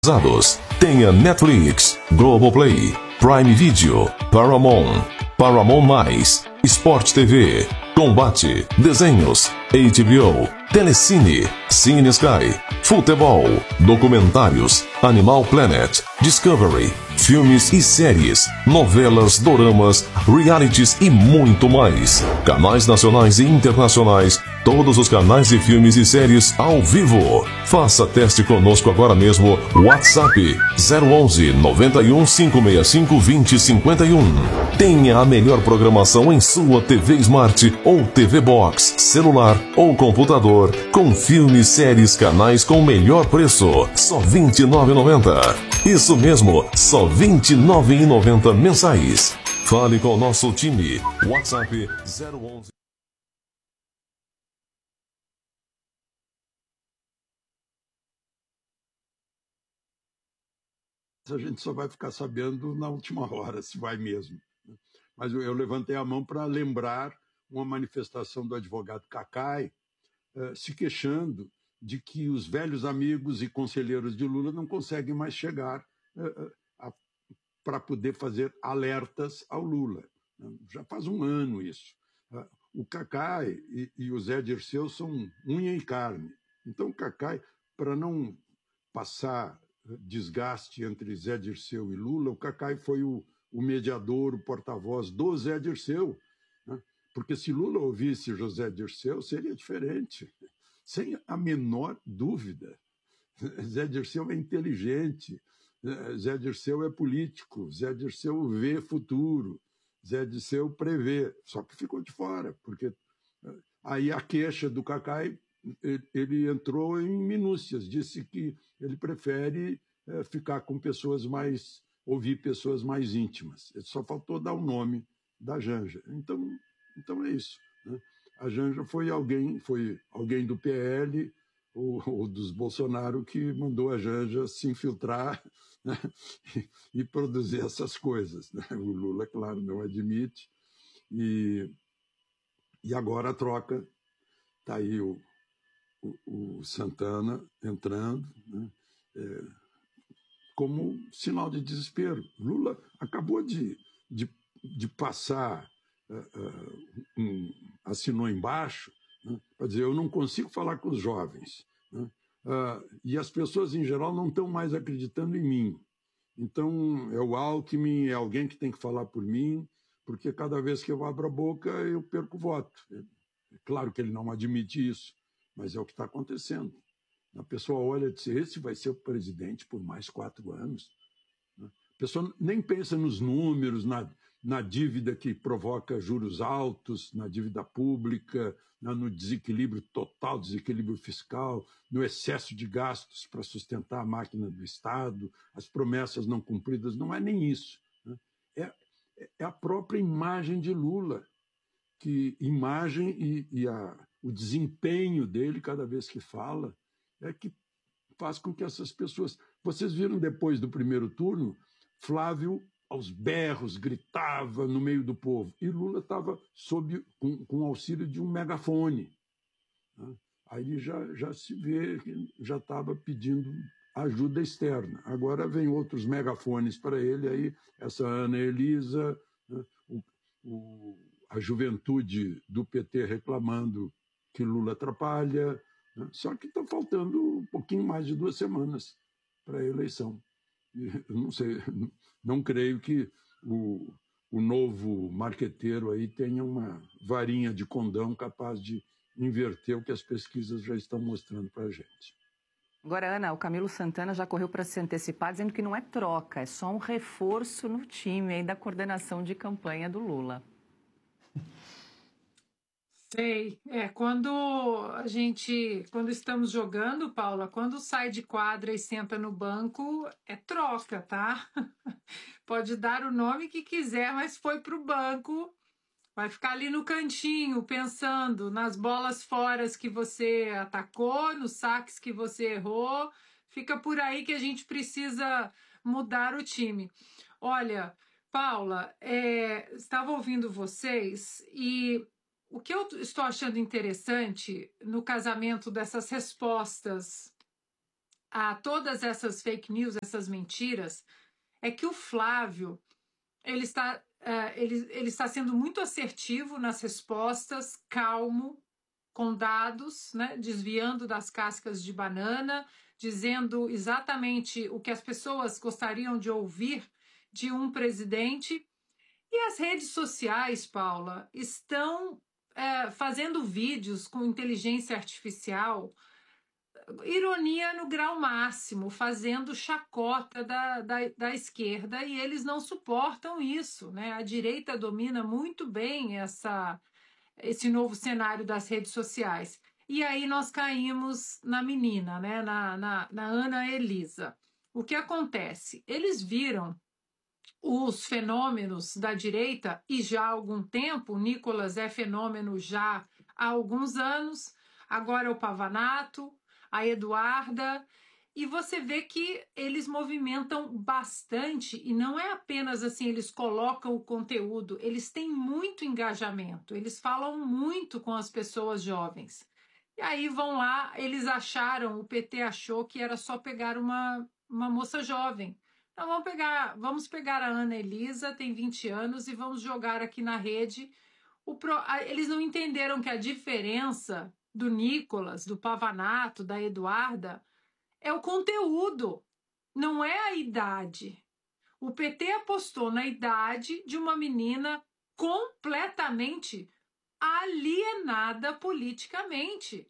Tenha Netflix, Globoplay, Prime Video, Paramount+, Sport TV, Combate, Desenhos, HBO, Telecine, Cine Sky, Futebol, Documentários, Animal Planet, Discovery, filmes e séries, novelas, doramas, realities e muito mais. Canais nacionais e internacionais, todos os canais e filmes e séries ao vivo. Faça teste conosco agora mesmo. WhatsApp 011 91 565 2051. Tenha a melhor programação em sua TV Smart ou TV Box, celular ou computador, com filmes, séries, canais com o melhor preço. Só R$ 29,90. Isso mesmo, só R$ 29,90 mensais. Fale com o nosso time. WhatsApp 011. A gente só vai ficar sabendo na última hora, se vai mesmo. Mas eu levantei a mão para lembrar uma manifestação do advogado Cacai se queixando de que os velhos amigos e conselheiros de Lula não conseguem mais chegar para poder fazer alertas ao Lula. Já faz um ano isso. O Cacai e o Zé Dirceu são unha e carne. Então, o Cacai, para não passar desgaste entre Zé Dirceu e Lula, o Cacai foi o mediador, o porta-voz do Zé Dirceu. Né? Porque se Lula ouvisse José Dirceu, seria diferente, sem a menor dúvida. Zé Dirceu é inteligente, Zé Dirceu é político, Zé Dirceu vê futuro, Zé Dirceu prevê, só que ficou de fora, porque aí a queixa do Cacai, ele entrou em minúcias, disse que ele prefere ficar com pessoas mais, ouvir pessoas mais íntimas. Só faltou dar o nome da Janja. Então é isso. Né? A Janja foi alguém do PL ou dos Bolsonaro que mandou a Janja se infiltrar, né? e produzir essas coisas. Né? O Lula, claro, não admite. E agora a troca, está aí o Santana entrando, né? Como sinal de desespero. Lula acabou de passar, assinou embaixo, né, para dizer, eu não consigo falar com os jovens. Né? E as pessoas, em geral, não estão mais acreditando em mim. Então, é o Alckmin, é alguém que tem que falar por mim, porque cada vez que eu abro a boca, eu perco voto. É claro que ele não admite isso, mas é o que está acontecendo. A pessoa olha e diz, esse vai ser o presidente por mais 4 anos. A pessoa nem pensa nos números, na dívida que provoca juros altos, na dívida pública, no desequilíbrio total, desequilíbrio fiscal, no excesso de gastos para sustentar a máquina do Estado, as promessas não cumpridas. Não é nem isso. É a própria imagem de Lula, que imagem o desempenho dele cada vez que fala é que faz com que essas pessoas... Vocês viram depois do primeiro turno, Flávio, aos berros, gritava no meio do povo. E Lula estava com o auxílio de um megafone. Né? Aí já se vê que já estava pedindo ajuda externa. Agora vem outros megafones para ele, aí essa Ana Elisa, né? A juventude do PT reclamando que Lula atrapalha, né? Só que está faltando um pouquinho mais de 2 semanas para a eleição. Eu não sei, não creio que o novo marqueteiro aí tenha uma varinha de condão capaz de inverter o que as pesquisas já estão mostrando para a gente. Agora, Ana, o Camilo Santana já correu para se antecipar, dizendo que não é troca, é só um reforço no time aí da coordenação de campanha do Lula. Sei. Quando estamos jogando, Paula, quando sai de quadra e senta no banco, é troca, tá? Pode dar o nome que quiser, mas foi pro banco, vai ficar ali no cantinho, pensando nas bolas fora que você atacou, nos saques que você errou. Fica por aí que a gente precisa mudar o time. Olha, Paula, estava ouvindo vocês e o que eu estou achando interessante no casamento dessas respostas a todas essas fake news, essas mentiras, é que o Flávio ele está sendo muito assertivo nas respostas, calmo, com dados, né, desviando das cascas de banana, dizendo exatamente o que as pessoas gostariam de ouvir de um presidente. E as redes sociais, Paula, estão fazendo vídeos com inteligência artificial, ironia no grau máximo, fazendo chacota da esquerda, e eles não suportam isso, né? A direita domina muito bem esse novo cenário das redes sociais. E aí nós caímos na menina, né? na Ana Elisa. O que acontece? Eles viram os fenômenos da direita, e já há algum tempo, o Nicolas é fenômeno já há alguns anos, agora é o Pavanato, a Eduarda, e você vê que eles movimentam bastante, e não é apenas assim, eles colocam o conteúdo, eles têm muito engajamento, eles falam muito com as pessoas jovens. E aí vão lá, eles acharam, o PT achou que era só pegar uma moça jovem. Então vamos pegar a Ana Elisa, tem 20 anos, e vamos jogar aqui na rede. Eles não entenderam que a diferença do Nicolas, do Pavanato, da Eduarda, é o conteúdo, não é a idade. O PT apostou na idade de uma menina completamente alienada politicamente.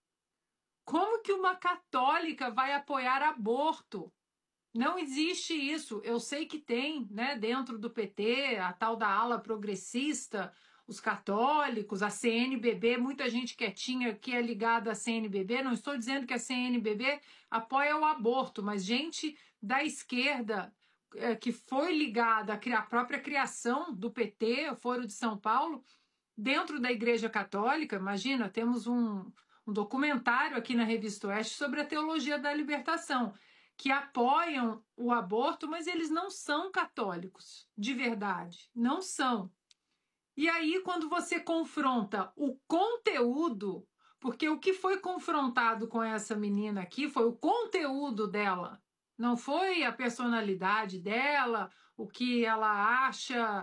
Como que uma católica vai apoiar aborto? Não existe isso. Eu sei que tem, né, dentro do PT, a tal da ala progressista, os católicos, a CNBB, muita gente quietinha que é ligada à CNBB. Não estou dizendo que a CNBB apoia o aborto, mas gente da esquerda que foi ligada à própria criação do PT, o Foro de São Paulo, dentro da Igreja Católica. Imagina, temos um documentário aqui na Revista Oeste sobre a teologia da libertação, que apoiam o aborto, mas eles não são católicos, de verdade, não são. E aí, quando você confronta o conteúdo, porque o que foi confrontado com essa menina aqui foi o conteúdo dela, não foi a personalidade dela, o que ela acha,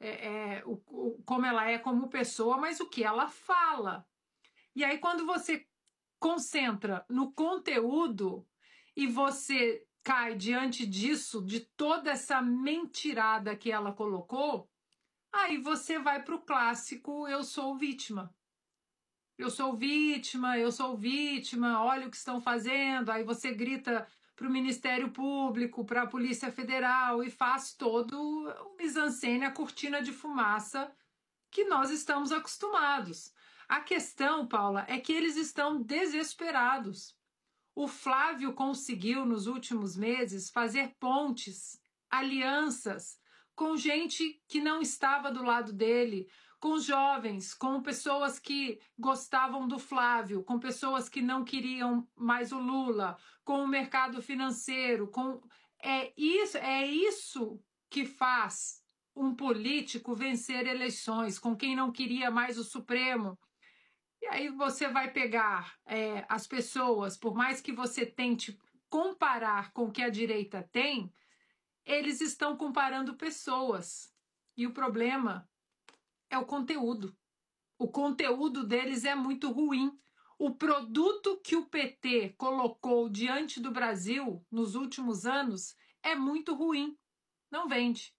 como ela é como pessoa, mas o que ela fala. E aí, quando você concentra no conteúdo e você cai diante disso, de toda essa mentirada que ela colocou, aí você vai para o clássico eu sou vítima. Eu sou vítima, eu sou vítima, olha o que estão fazendo. Aí você grita para o Ministério Público, para a Polícia Federal e faz todo o mise-en-scène, a cortina de fumaça que nós estamos acostumados. A questão, Paula, é que eles estão desesperados. O Flávio conseguiu, nos últimos meses, fazer pontes, alianças com gente que não estava do lado dele, com jovens, com pessoas que gostavam do Flávio, com pessoas que não queriam mais o Lula, com o mercado financeiro. É isso que faz um político vencer eleições, com quem não queria mais o Supremo. E aí você vai pegar as pessoas, por mais que você tente comparar com o que a direita tem, eles estão comparando pessoas. E o problema é o conteúdo. O conteúdo deles é muito ruim. O produto que o PT colocou diante do Brasil nos últimos anos é muito ruim. Não vende.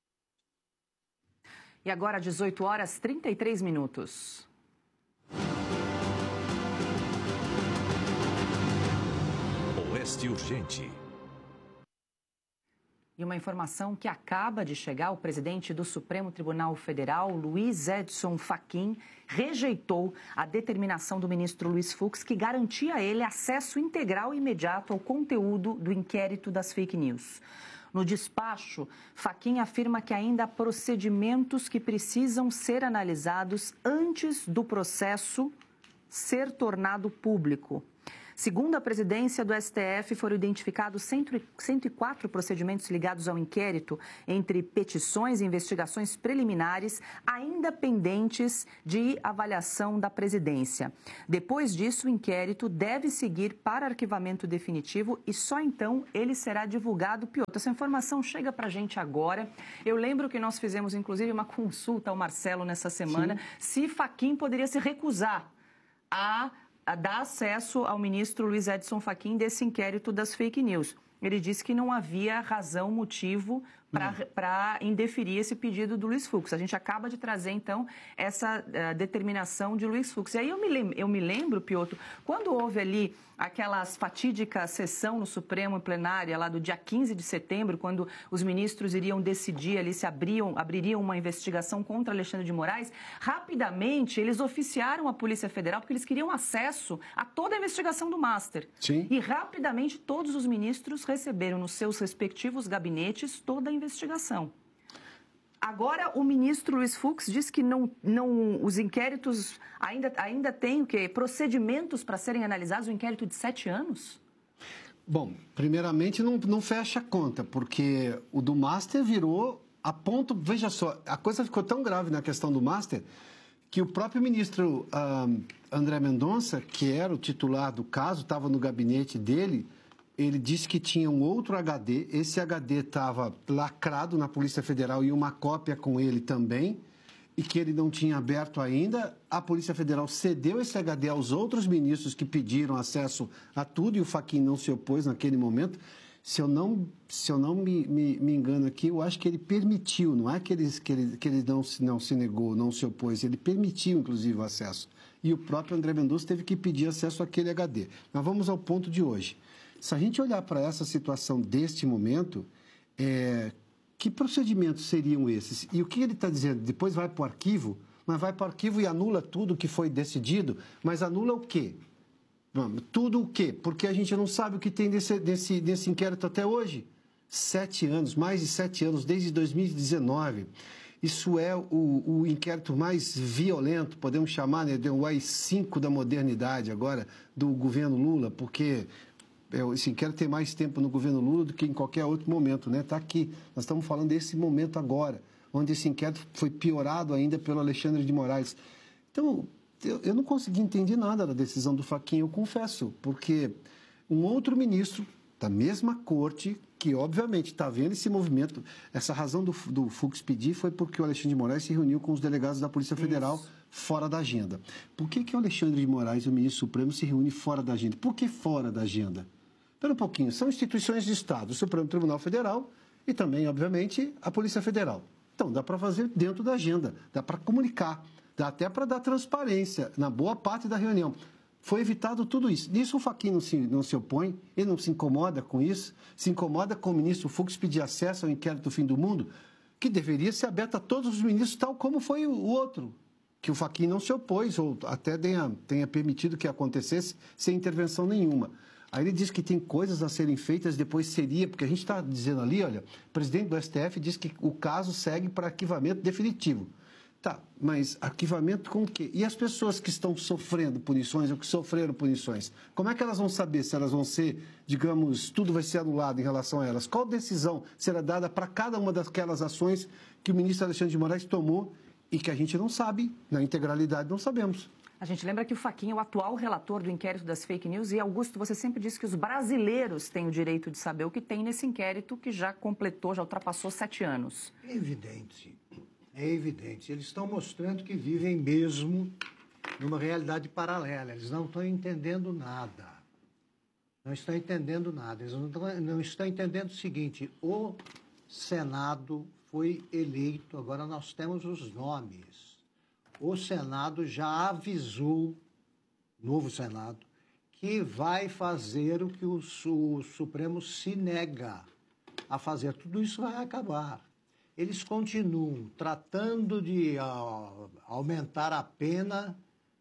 E agora, 18h33. Oeste Urgente. E uma informação que acaba de chegar: o presidente do Supremo Tribunal Federal, Luiz Edson Fachin, rejeitou a determinação do ministro Luiz Fux, que garantia a ele acesso integral e imediato ao conteúdo do inquérito das fake news. No despacho, Fachin afirma que ainda há procedimentos que precisam ser analisados antes do processo ser tornado público. Segundo a presidência do STF, foram identificados 104 procedimentos ligados ao inquérito, entre petições e investigações preliminares, ainda pendentes de avaliação da presidência. Depois disso, o inquérito deve seguir para arquivamento definitivo e só então ele será divulgado. Piotr, essa informação chega para a gente agora. Eu lembro que nós fizemos, inclusive, uma consulta ao Marcelo nessa semana, se Fachin poderia se recusar a dar acesso ao ministro Luiz Edson Fachin desse inquérito das fake news. Ele disse que não havia razão, motivo para indeferir esse pedido do Luiz Fux. A gente acaba de trazer, então, essa determinação de Luiz Fux. E aí eu me lembro, Piotr, quando houve ali aquelas fatídicas sessão no Supremo em plenária, lá do dia 15 de setembro, quando os ministros iriam decidir ali se abririam uma investigação contra Alexandre de Moraes, rapidamente eles oficiaram a Polícia Federal porque eles queriam acesso a toda a investigação do Master. Sim. E rapidamente todos os ministros receberam nos seus respectivos gabinetes toda a investigação. Agora, o ministro Luiz Fux diz que os inquéritos ainda têm o quê? Procedimentos para serem analisados, um inquérito de 7 anos? Bom, primeiramente não fecha a conta, porque o do Master virou a ponto... Veja só, a coisa ficou tão grave na questão do Master que o próprio ministro André Mendonça, que era o titular do caso, estava no gabinete dele, ele disse que tinha um outro HD, esse HD estava lacrado na Polícia Federal e uma cópia com ele também, e que ele não tinha aberto ainda. A Polícia Federal cedeu esse HD aos outros ministros que pediram acesso a tudo e o Fachin não se opôs naquele momento. Se eu não me engano aqui, eu acho que ele permitiu, não é que ele não se negou, não se opôs, ele permitiu, inclusive, o acesso. E o próprio André Mendonça teve que pedir acesso àquele HD. Mas vamos ao ponto de hoje. Se a gente olhar para essa situação deste momento, que procedimentos seriam esses? E o que ele está dizendo? Depois vai para o arquivo, mas vai para o arquivo e anula tudo que foi decidido, mas anula o quê? Tudo o quê? Porque a gente não sabe o que tem desse inquérito até hoje. 7 anos, mais de 7 anos, desde 2019. Isso é o inquérito mais violento, podemos chamar, né, de um AI-5 da modernidade agora, do governo Lula, porque... esse inquérito tem mais tempo no governo Lula do que em qualquer outro momento, né? Está aqui. Nós estamos falando desse momento agora, onde esse inquérito foi piorado ainda pelo Alexandre de Moraes. Então, eu não consegui entender nada da decisão do Fachin, eu confesso, porque um outro ministro da mesma corte, que obviamente está vendo esse movimento, essa razão do Fux pedir foi porque o Alexandre de Moraes se reuniu com os delegados da Polícia Federal fora da agenda. Por que o Alexandre de Moraes, o ministro Supremo, se reúne fora da agenda? Por que fora da agenda? Espera um pouquinho, são instituições de Estado, o Supremo Tribunal Federal e também, obviamente, a Polícia Federal. Então, dá para fazer dentro da agenda, dá para comunicar, dá até para dar transparência na boa parte da reunião. Foi evitado tudo isso. Nisso o Fachin não se opõe, ele não se incomoda com isso, se incomoda com o ministro Fux pedir acesso ao inquérito do fim do mundo, que deveria ser aberto a todos os ministros, tal como foi o outro, que o Fachin não se opôs, ou até tenha permitido que acontecesse sem intervenção nenhuma. Aí ele diz que tem coisas a serem feitas, depois seria, porque a gente está dizendo ali, olha, o presidente do STF diz que o caso segue para arquivamento definitivo. Tá, mas arquivamento com o quê? E as pessoas que estão sofrendo punições ou que sofreram punições, como é que elas vão saber se elas vão ser, digamos, tudo vai ser anulado em relação a elas? Qual decisão será dada para cada uma daquelas ações que o ministro Alexandre de Moraes tomou e que a gente não sabe, na integralidade não sabemos? A gente lembra que o Fachin é o atual relator do inquérito das fake news e, Augusto, você sempre disse que os brasileiros têm o direito de saber o que tem nesse inquérito que já ultrapassou 7 anos. É evidente. É evidente. Eles estão mostrando que vivem mesmo numa realidade paralela. Eles não estão entendendo nada. Não estão entendendo nada. Eles não estão entendendo o seguinte: o Senado foi eleito, agora nós temos os nomes. O Senado já avisou, novo Senado, que vai fazer o que o Supremo se nega a fazer. Tudo isso vai acabar. Eles continuam tratando de aumentar a pena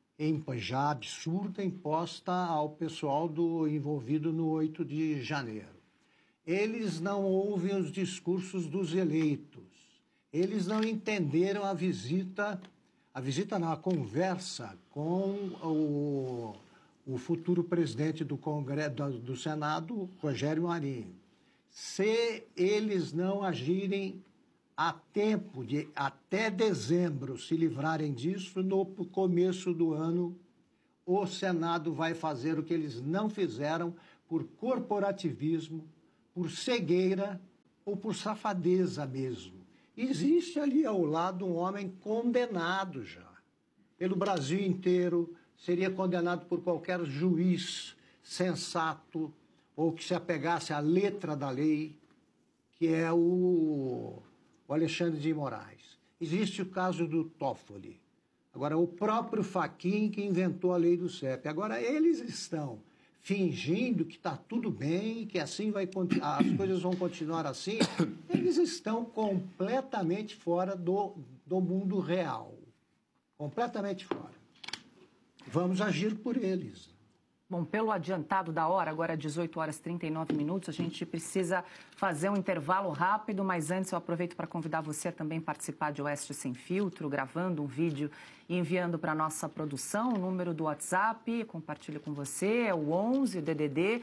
já absurda imposta ao pessoal envolvido no 8 de janeiro. Eles não ouvem os discursos dos eleitos. Eles não entenderam a conversa com o futuro presidente do Congresso, do Senado, Rogério Marinho. Se eles não agirem a tempo de, até dezembro, se livrarem disso, no começo do ano, o Senado vai fazer o que eles não fizeram por corporativismo, por cegueira ou por safadeza mesmo. Existe ali ao lado um homem condenado já, pelo Brasil inteiro, seria condenado por qualquer juiz sensato ou que se apegasse à letra da lei, que é o Alexandre de Moraes. Existe o caso do Toffoli. Agora, o próprio Fachin que inventou a lei do CEP. Agora, eles estão fingindo que está tudo bem, que assim as coisas vão continuar assim. Eles estão completamente fora do mundo real. Completamente fora. Vamos agir por eles. Bom, pelo adiantado da hora, agora 18 horas e 39 minutos, a gente precisa fazer um intervalo rápido, mas antes eu aproveito para convidar você a também participar de Oeste Sem Filtro, gravando um vídeo e enviando para a nossa produção. O número do WhatsApp, compartilho com você, é o 11, o DDD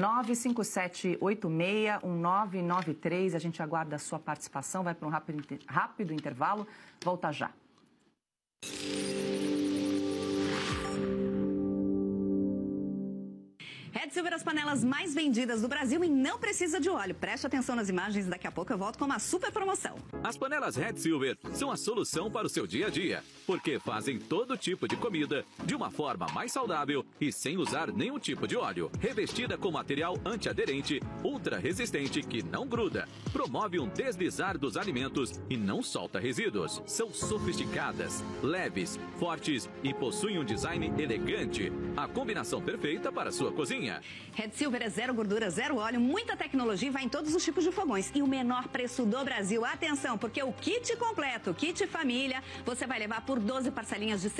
957861993. A gente aguarda a sua participação, vai para um rápido intervalo, volta já. Red Silver, as panelas mais vendidas do Brasil e não precisa de óleo. Preste atenção nas imagens, daqui a pouco eu volto com uma super promoção. As panelas Red Silver são a solução para o seu dia a dia, porque fazem todo tipo de comida de uma forma mais saudável e sem usar nenhum tipo de óleo. Revestida com material antiaderente, ultra resistente que não gruda, promove um deslizar dos alimentos e não solta resíduos. São sofisticadas, leves, fortes e possuem um design elegante. A combinação perfeita para a sua cozinha. Red Silver é zero gordura, zero óleo, muita tecnologia e vai em todos os tipos de fogões. E o menor preço do Brasil. Atenção, porque o kit completo, kit família, você vai levar por 12 parcelinhas de R$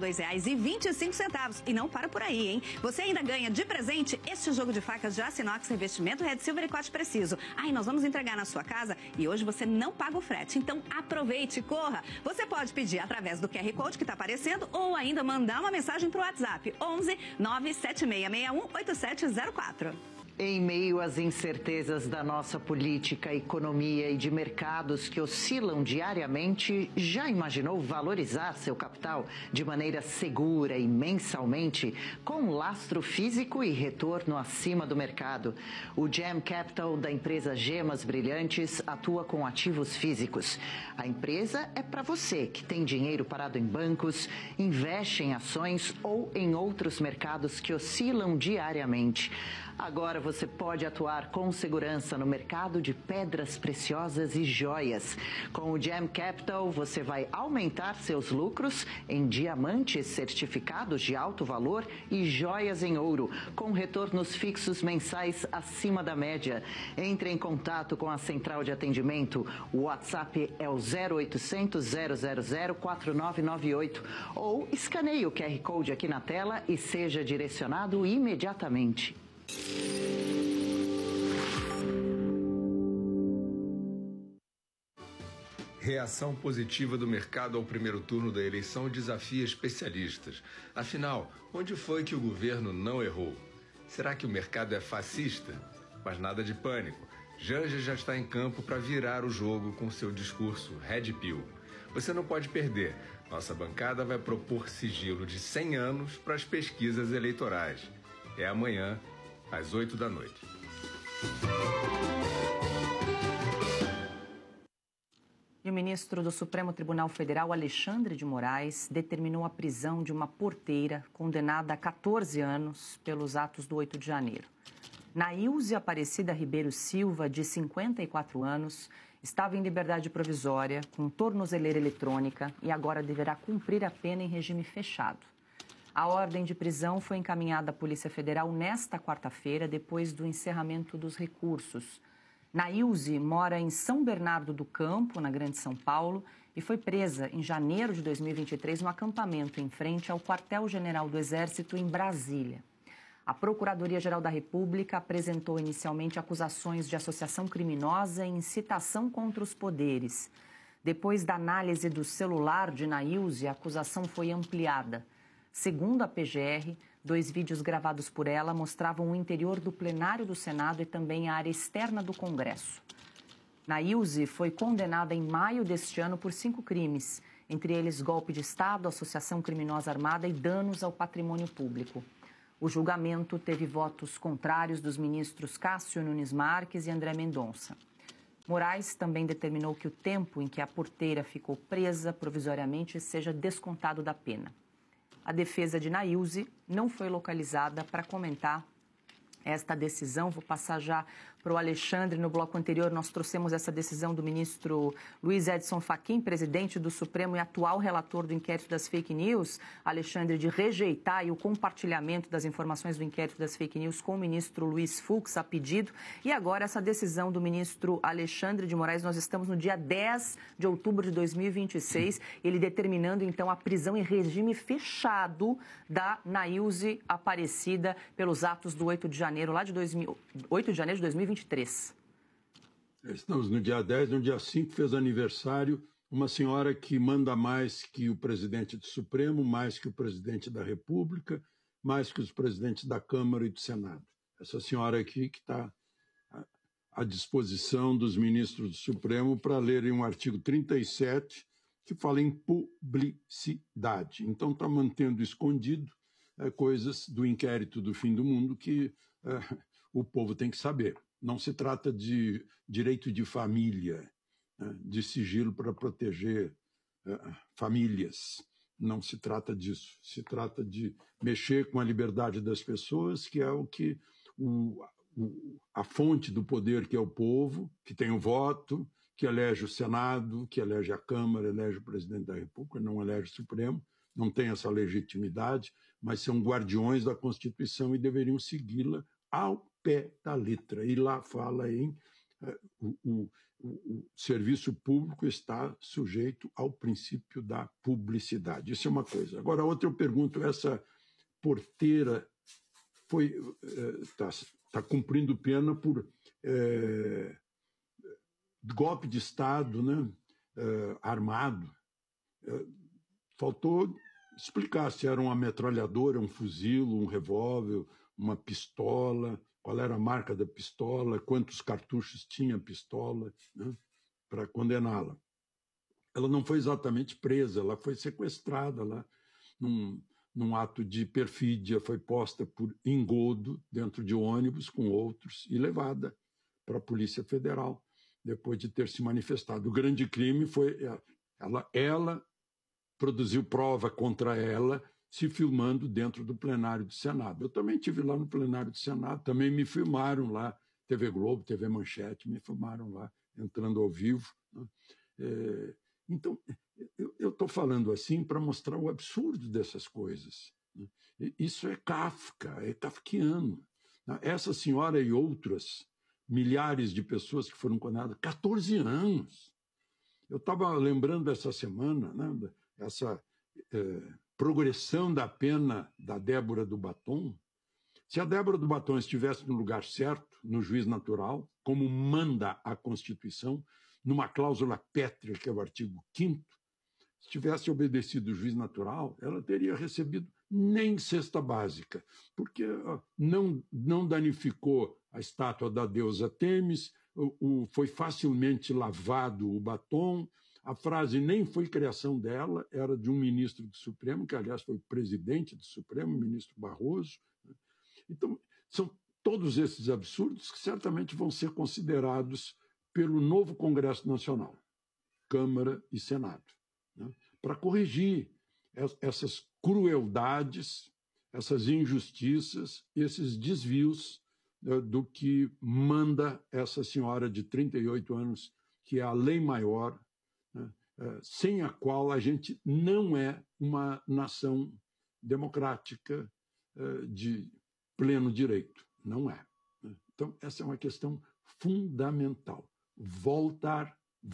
72,25. E não para por aí, hein? Você ainda ganha de presente este jogo de facas de aço inox, revestimento Red Silver e corte preciso. E nós vamos entregar na sua casa e hoje você não paga o frete. Então aproveite, corra. Você pode pedir através do QR Code que está aparecendo ou ainda mandar uma mensagem para o WhatsApp 11 97661 8704. Em meio às incertezas da nossa política, economia e de mercados que oscilam diariamente, já imaginou valorizar seu capital de maneira segura e mensalmente, com lastro físico e retorno acima do mercado? O Gem Capital da empresa Gemas Brilhantes atua com ativos físicos. A empresa é para você que tem dinheiro parado em bancos, investe em ações ou em outros mercados que oscilam diariamente. Agora você pode atuar com segurança no mercado de pedras preciosas e joias. Com o Gem Capital, você vai aumentar seus lucros em diamantes certificados de alto valor e joias em ouro, com retornos fixos mensais acima da média. Entre em contato com a central de atendimento. O WhatsApp é o 0800 000 4998 ou escaneie o QR Code aqui na tela e seja direcionado imediatamente. Reação positiva do mercado ao primeiro turno da eleição desafia especialistas. Afinal, onde foi que o governo não errou? Será que o mercado é fascista? Mas nada de pânico. Janja já está em campo para virar o jogo com seu discurso Red Pill. Você não pode perder. Nossa bancada vai propor sigilo de 100 anos para as pesquisas eleitorais. É amanhã, às 8 da noite. E o ministro do Supremo Tribunal Federal, Alexandre de Moraes, determinou a prisão de uma porteira condenada a 14 anos pelos atos do 8 de janeiro. Nailze Aparecida Ribeiro Silva, de 54 anos, estava em liberdade provisória, com tornozeleira eletrônica e agora deverá cumprir a pena em regime fechado. A ordem de prisão foi encaminhada à Polícia Federal nesta quarta-feira, depois do encerramento dos recursos. Nailze mora em São Bernardo do Campo, na Grande São Paulo, e foi presa em janeiro de 2023 no acampamento em frente ao Quartel-General do Exército, em Brasília. A Procuradoria-Geral da República apresentou inicialmente acusações de associação criminosa e incitação contra os poderes. Depois da análise do celular de Nailze, a acusação foi ampliada. Segundo a PGR, 2 vídeos gravados por ela mostravam o interior do plenário do Senado e também a área externa do Congresso. Nailze foi condenada em maio deste ano por 5 crimes, entre eles golpe de Estado, associação criminosa armada e danos ao patrimônio público. O julgamento teve votos contrários dos ministros Cássio Nunes Marques e André Mendonça. Moraes também determinou que o tempo em que a porteira ficou presa provisoriamente seja descontado da pena. A defesa de Nailze não foi localizada para comentar esta decisão. Vou passar já para o Alexandre. No bloco anterior, nós trouxemos essa decisão do ministro Luiz Edson Fachin, presidente do Supremo e atual relator do inquérito das fake news, Alexandre, de rejeitar o compartilhamento das informações do inquérito das fake news com o ministro Luiz Fux a pedido. E agora essa decisão do ministro Alexandre de Moraes. Nós estamos no dia 10 de outubro de 2026, ele determinando então a prisão em regime fechado da Nailze Aparecida pelos atos do 8 de janeiro, lá de 8 de janeiro de 2023. Estamos no dia 10, no dia 5 fez aniversário uma senhora que manda mais que o presidente do Supremo, mais que o presidente da República, mais que os presidentes da Câmara e do Senado. Essa senhora aqui que está à disposição dos ministros do Supremo para lerem um artigo 37 que fala em publicidade. Então está mantendo escondido coisas do inquérito do fim do mundo que o povo tem que saber. Não se trata de direito de família, de sigilo para proteger famílias. Não se trata disso. Se trata de mexer com a liberdade das pessoas, que é o que a fonte do poder, que é o povo, que tem o voto, que elege o Senado, que elege a Câmara, elege o presidente da República, não elege o Supremo, não tem essa legitimidade, mas são guardiões da Constituição e deveriam segui-la ao pé da letra. E lá fala em o serviço público está sujeito ao princípio da publicidade. Isso é uma coisa. Agora, outra eu pergunto, essa porteira está cumprindo pena por golpe de Estado, né? Armado. Faltou explicar se era uma metralhadora, um fuzil, um revólver, uma pistola, qual era a marca da pistola, quantos cartuchos tinha a pistola, né, para condená-la. Ela não foi exatamente presa, ela foi sequestrada lá, num ato de perfídia, foi posta por engodo dentro de ônibus com outros e levada para a Polícia Federal, depois de ter se manifestado. O grande crime foi ela produziu prova contra ela, se filmando dentro do plenário do Senado. Eu também estive lá no plenário do Senado, também me filmaram lá, TV Globo, TV Manchete, me filmaram lá, entrando ao vivo, né? Então, eu estou falando assim para mostrar o absurdo dessas coisas, né? Isso é Kafka, é kafkiano. Essa senhora e outras milhares de pessoas que foram condenadas, 14 anos. Eu estava lembrando essa semana, né, essa progressão da pena da Débora do Batom. Se a Débora do Batom estivesse no lugar certo, no juiz natural, como manda a Constituição, numa cláusula pétrea, que é o artigo 5º, se tivesse obedecido o juiz natural, ela teria recebido nem cesta básica, porque não danificou a estátua da deusa Têmis, foi facilmente lavado o batom. A frase nem foi criação dela, era de um ministro do Supremo, que, aliás, foi presidente do Supremo, o ministro Barroso. Então, são todos esses absurdos que certamente vão ser considerados pelo novo Congresso Nacional, Câmara e Senado, né, para corrigir essas crueldades, essas injustiças, esses desvios do que manda essa senhora de 38 anos, que é a lei maior, sem a qual a gente não é uma nação democrática de pleno direito. Não é. Então, essa é uma questão fundamental. Voltar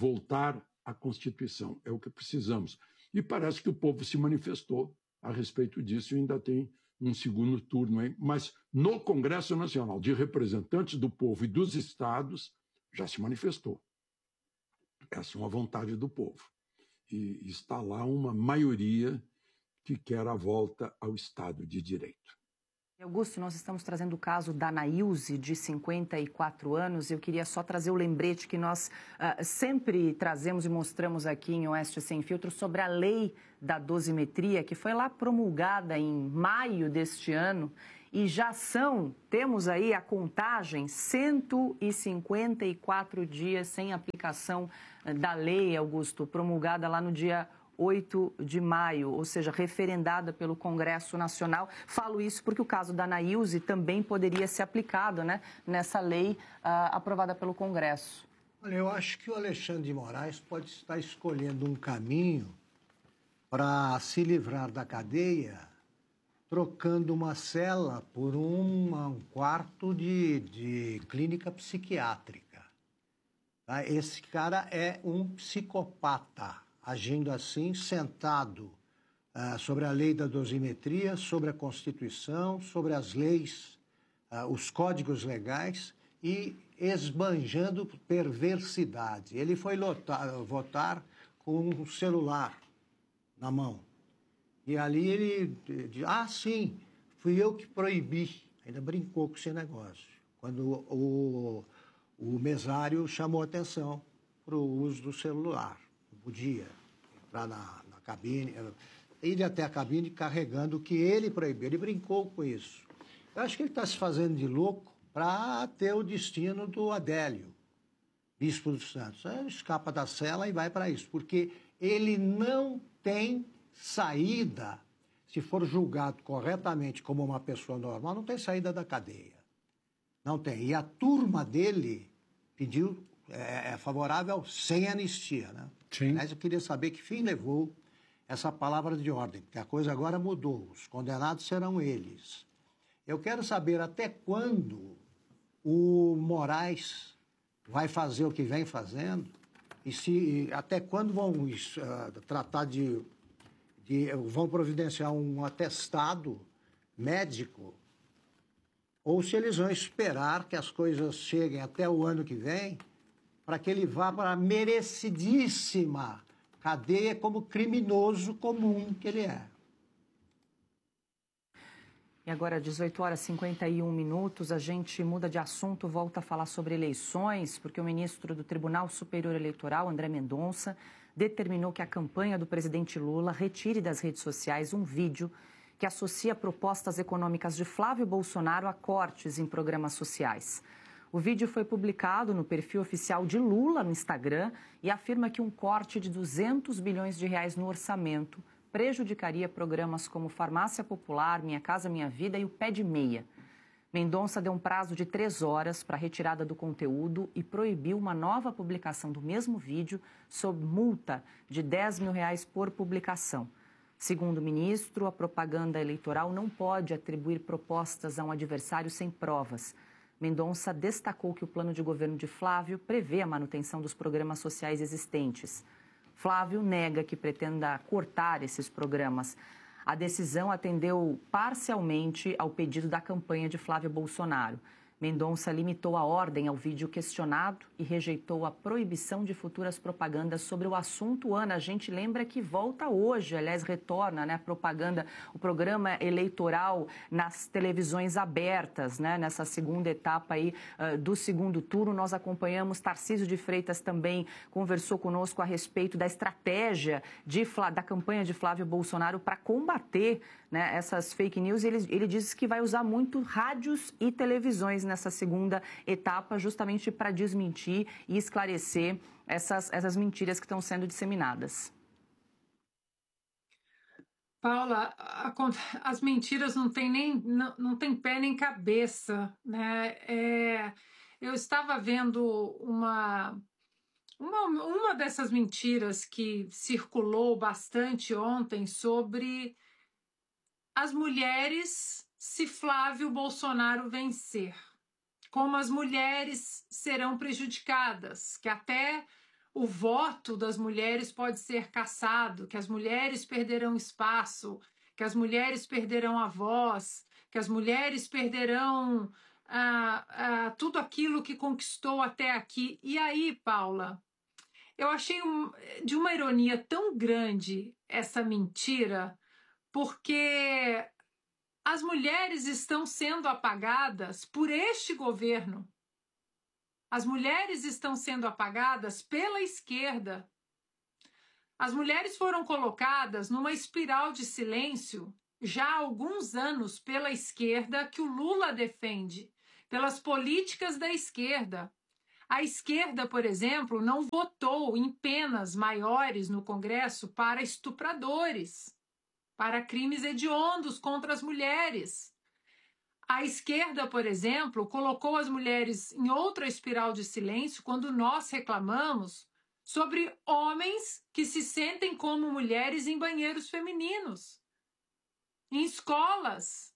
à Constituição é o que precisamos. E parece que o povo se manifestou a respeito disso e ainda tem um segundo turno aí. Mas no Congresso Nacional de Representantes do Povo e dos Estados já se manifestou. Essa é uma vontade do povo. E está lá uma maioria que quer a volta ao Estado de Direito. Augusto, nós estamos trazendo o caso da Anaílse, de 54 anos. Eu queria só trazer o lembrete que nós sempre trazemos e mostramos aqui em Oeste Sem Filtro sobre a lei da dosimetria, que foi lá promulgada em maio deste ano. E já temos aí a contagem, 154 dias sem aplicação da lei, Augusto, promulgada lá no dia 8 de maio, ou seja, referendada pelo Congresso Nacional. Falo isso porque o caso da Anaílse também poderia ser aplicado, né, nessa lei aprovada pelo Congresso. Olha, eu acho que o Alexandre de Moraes pode estar escolhendo um caminho para se livrar da cadeia, trocando uma cela por um quarto de clínica psiquiátrica. Tá? Esse cara é um psicopata, agindo assim, sentado sobre a lei da dosimetria, sobre a Constituição, sobre as leis, os códigos legais e esbanjando perversidade. Ele foi votar com um celular na mão. E ali ele diz, sim, fui eu que proibi. Ainda brincou com esse negócio. Quando o mesário chamou atenção para o uso do celular. Não podia entrar na cabine, ir até a cabine carregando o que ele proibiu. Ele brincou com isso. Eu acho que ele está se fazendo de louco para ter o destino do Adélio, bispo dos Santos. Ele escapa da cela e vai para isso, porque ele não tem saída, se for julgado corretamente como uma pessoa normal, não tem saída da cadeia. Não tem. E a turma dele pediu, é favorável sem anistia, né? Sim. Mas eu queria saber que fim levou essa palavra de ordem, porque a coisa agora mudou. Os condenados serão eles. Eu quero saber até quando o Moraes vai fazer o que vem fazendo e até quando vão tratar vão providenciar um atestado médico, ou se eles vão esperar que as coisas cheguem até o ano que vem para que ele vá para a merecidíssima cadeia como criminoso comum que ele é. E agora, 18h51, a gente muda de assunto, volta a falar sobre eleições, porque o ministro do Tribunal Superior Eleitoral, André Mendonça, determinou que a campanha do presidente Lula retire das redes sociais um vídeo que associa propostas econômicas de Flávio Bolsonaro a cortes em programas sociais. O vídeo foi publicado no perfil oficial de Lula no Instagram e afirma que um corte de 200 bilhões de reais no orçamento prejudicaria programas como Farmácia Popular, Minha Casa Minha Vida e o Pé de Meia. Mendonça deu um prazo de 3 horas para a retirada do conteúdo e proibiu uma nova publicação do mesmo vídeo sob multa de R$10 mil por publicação. Segundo o ministro, a propaganda eleitoral não pode atribuir propostas a um adversário sem provas. Mendonça destacou que o plano de governo de Flávio prevê a manutenção dos programas sociais existentes. Flávio nega que pretenda cortar esses programas. A decisão atendeu parcialmente ao pedido da campanha de Flávio Bolsonaro. Mendonça limitou a ordem ao vídeo questionado e rejeitou a proibição de futuras propagandas sobre o assunto. Ana, a gente lembra que volta hoje, aliás, retorna, né, a propaganda, o programa eleitoral nas televisões abertas, né, nessa segunda etapa aí do segundo turno. Nós acompanhamos, Tarcísio de Freitas também conversou conosco a respeito da estratégia da campanha de Flávio Bolsonaro para combater, né, essas fake news. Ele diz que vai usar muito rádios e televisões nessa segunda etapa, justamente para desmentir e esclarecer essas mentiras que estão sendo disseminadas. Paula, as mentiras não têm pé nem cabeça, né? Eu estava vendo uma dessas mentiras que circulou bastante ontem sobre as mulheres se Flávio Bolsonaro vencer. Como as mulheres serão prejudicadas, que até o voto das mulheres pode ser cassado, que as mulheres perderão espaço, que as mulheres perderão a voz, que as mulheres perderão tudo aquilo que conquistou até aqui. E aí, Paula, eu achei de uma ironia tão grande essa mentira, porque As mulheres estão sendo apagadas por este governo. As mulheres estão sendo apagadas pela esquerda. As mulheres foram colocadas numa espiral de silêncio já há alguns anos pela esquerda que o Lula defende, pelas políticas da esquerda. A esquerda, por exemplo, não votou em penas maiores no Congresso para estupradores, para crimes hediondos contra as mulheres. A esquerda, por exemplo, colocou as mulheres em outra espiral de silêncio quando nós reclamamos sobre homens que se sentem como mulheres em banheiros femininos, em escolas,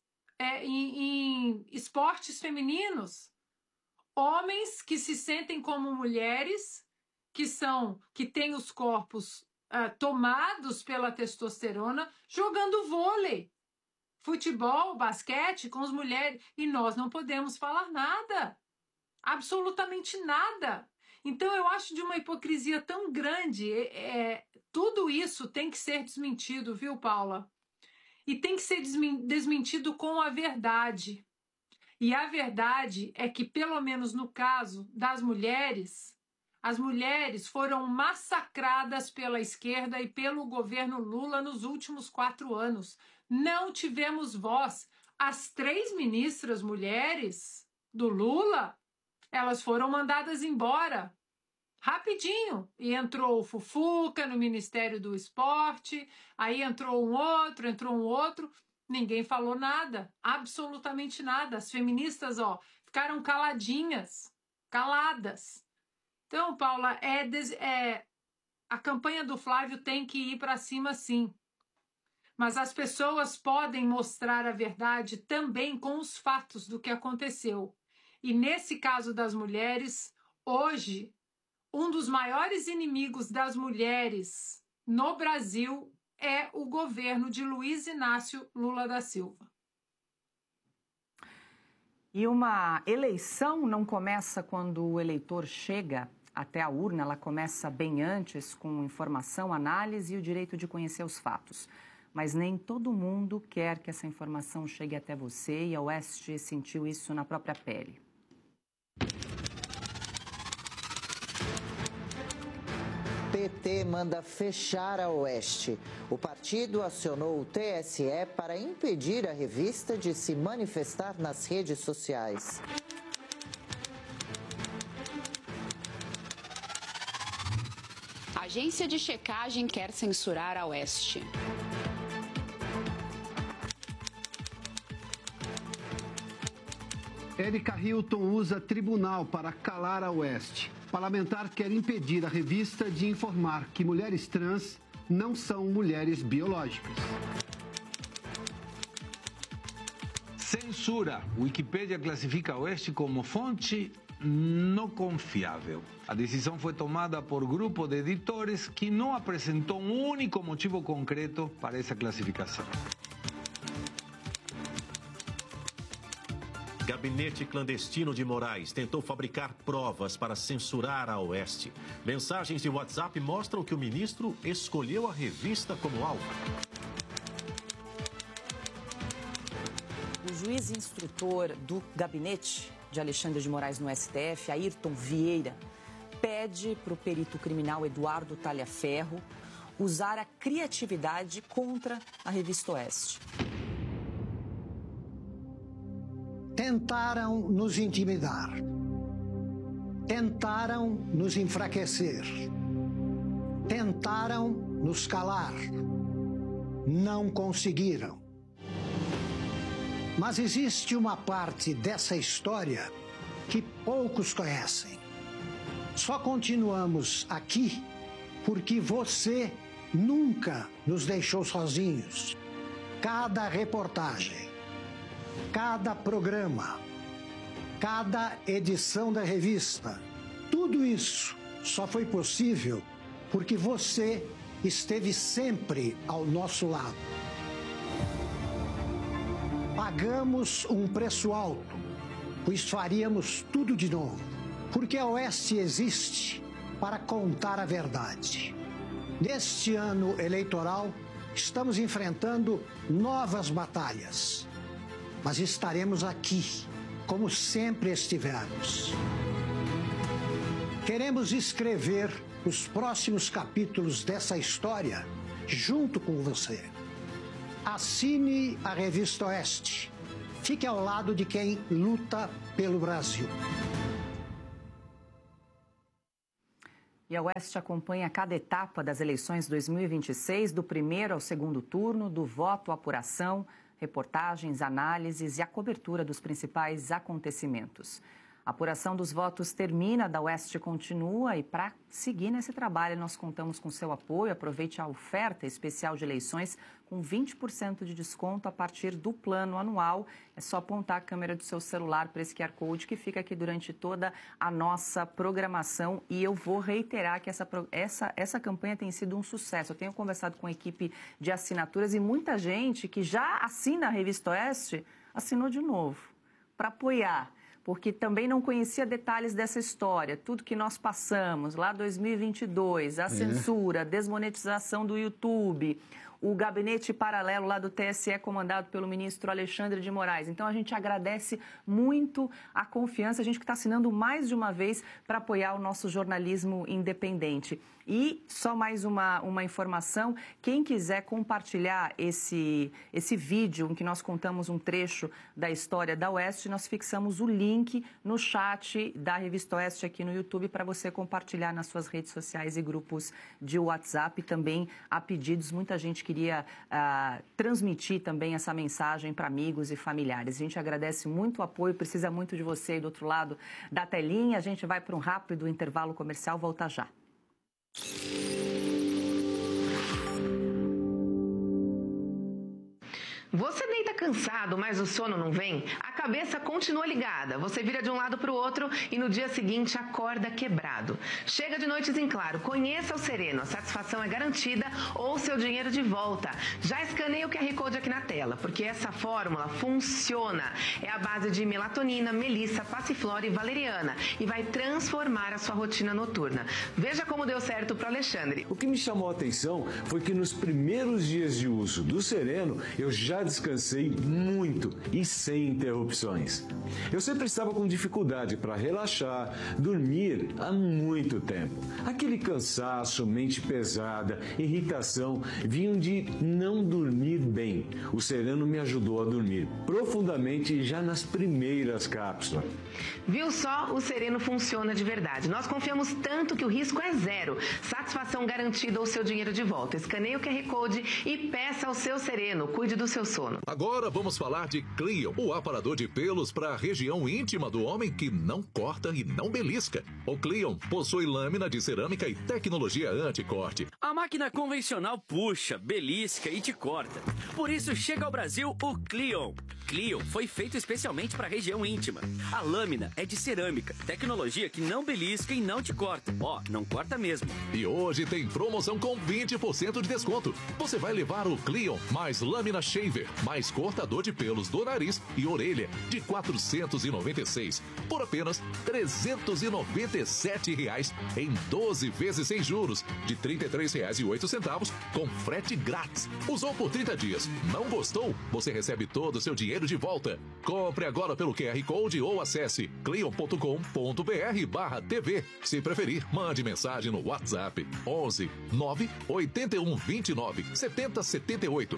em esportes femininos. Homens que se sentem como mulheres, que têm os corpos tomados pela testosterona, jogando vôlei, futebol, basquete com as mulheres. E nós não podemos falar nada, absolutamente nada. Então eu acho de uma hipocrisia tão grande. Tudo isso tem que ser desmentido, viu, Paula? E tem que ser desmentido com a verdade. E a verdade é que, pelo menos no caso das mulheres, as mulheres foram massacradas pela esquerda e pelo governo Lula nos últimos 4 anos. Não tivemos voz. As 3 ministras mulheres do Lula, elas foram mandadas embora rapidinho. E entrou o Fufuca no Ministério do Esporte, aí entrou um outro. Ninguém falou nada, absolutamente nada. As feministas, ficaram caladinhas, caladas. Então, Paula, a campanha do Flávio tem que ir para cima, sim. Mas as pessoas podem mostrar a verdade também com os fatos do que aconteceu. E nesse caso das mulheres, hoje, um dos maiores inimigos das mulheres no Brasil é o governo de Luiz Inácio Lula da Silva. E uma eleição não começa quando o eleitor chega até a urna, ela começa bem antes, com informação, análise e o direito de conhecer os fatos. Mas nem todo mundo quer que essa informação chegue até você, e a Oeste sentiu isso na própria pele. PT manda fechar a Oeste. O partido acionou o TSE para impedir a revista de se manifestar nas redes sociais. A agência de checagem quer censurar a Oeste. Érica Hilton usa tribunal para calar a Oeste. Parlamentar quer impedir a revista de informar que mulheres trans não são mulheres biológicas. Censura. Wikipédia classifica a Oeste como fonte não confiável. A decisão foi tomada por grupo de editores que não apresentou um único motivo concreto para essa classificação. Gabinete clandestino de Moraes tentou fabricar provas para censurar a Oeste. Mensagens de WhatsApp mostram que o ministro escolheu a revista como alvo. O juiz instrutor do gabinete de Alexandre de Moraes no STF, Ayrton Vieira, pede para o perito criminal Eduardo Talhaferro usar a criatividade contra a revista Oeste. Tentaram nos intimidar, tentaram nos enfraquecer, tentaram nos calar, não conseguiram. Mas existe uma parte dessa história que poucos conhecem. Só continuamos aqui porque você nunca nos deixou sozinhos. Cada reportagem, cada programa, cada edição da revista, tudo isso só foi possível porque você esteve sempre ao nosso lado. Pagamos um preço alto, pois faríamos tudo de novo, porque a Oeste existe para contar a verdade. Neste ano eleitoral, estamos enfrentando novas batalhas. mas estaremos aqui, como sempre estivemos. Queremos escrever os próximos capítulos dessa história junto com você. Assine a Revista Oeste. Fique ao lado de quem luta pelo Brasil. E a Oeste acompanha cada etapa das eleições 2026, do primeiro ao segundo turno, do voto à apuração, reportagens, análises e a cobertura dos principais acontecimentos. A apuração dos votos termina, da Oeste continua, e para seguir nesse trabalho nós contamos com seu apoio. Aproveite a oferta especial de eleições com 20% de desconto a partir do plano anual. É só apontar a câmera do seu celular para esse QR Code que fica aqui durante toda a nossa programação. E eu vou reiterar que essa campanha tem sido um sucesso. Eu tenho conversado com a equipe de assinaturas e muita gente que já assina a Revista Oeste assinou de novo para apoiar, porque também não conhecia detalhes dessa história, tudo que nós passamos, lá 2022, a censura, a desmonetização do YouTube, o gabinete paralelo lá do TSE comandado pelo ministro Alexandre de Moraes. Então, a gente agradece muito a confiança, a gente que está assinando mais de uma vez para apoiar o nosso jornalismo independente. E só mais uma informação, quem quiser compartilhar esse vídeo em que nós contamos um trecho da história da Oeste, nós fixamos o link no chat da Revista Oeste aqui no YouTube para você compartilhar nas suas redes sociais e grupos de WhatsApp. Também há pedidos, muita gente queria transmitir também essa mensagem para amigos e familiares. A gente agradece muito o apoio, precisa muito de você aí do outro lado da telinha. A gente vai para um rápido intervalo comercial, volta já. Você deita cansado, mas o sono não vem? A cabeça continua ligada. Você vira de um lado para o outro e no dia seguinte acorda quebrado. Chega de noites em claro. Conheça o Sereno. A satisfação é garantida ou seu dinheiro de volta. Já escaneie o QR Code aqui na tela, porque essa fórmula funciona. É a base de melatonina, melissa, passiflora e valeriana e vai transformar a sua rotina noturna. Veja como deu certo para o Alexandre. O que me chamou a atenção foi que nos primeiros dias de uso do Sereno, eu já descansei muito e sem interrupções. Eu sempre estava com dificuldade para relaxar, dormir há muito tempo. Aquele cansaço, mente pesada, irritação vinham de não dormir bem. O Sereno me ajudou a dormir profundamente já nas primeiras cápsulas. Viu só? O Sereno funciona de verdade. Nós confiamos tanto que o risco é zero. Satisfação garantida ou seu dinheiro de volta. Escaneie o QR Code e peça ao seu Sereno. Cuide do seu sono. Agora vamos falar de Clion, o aparador de pelos para a região íntima do homem que não corta e não belisca. O Clion possui lâmina de cerâmica e tecnologia anti-corte. A máquina convencional puxa, belisca e te corta. Por isso chega ao Brasil o Clion. Clion foi feito especialmente para a região íntima. A lâmina é de cerâmica, tecnologia que não belisca e não te corta. Não corta mesmo. E hoje tem promoção com 20% de desconto. Você vai levar o Clion mais lâmina shaver, mais cortador de pelos do nariz e orelha de R$ 496 por apenas R$ 397 em 12 vezes sem juros de R$ 33,08 com frete grátis. Usou por 30 dias, não gostou? Você recebe todo o seu dinheiro de volta. Compre agora pelo QR Code ou acesse clion.com.br/TV. Se preferir, mande mensagem no WhatsApp 11 9 81 29 70 78.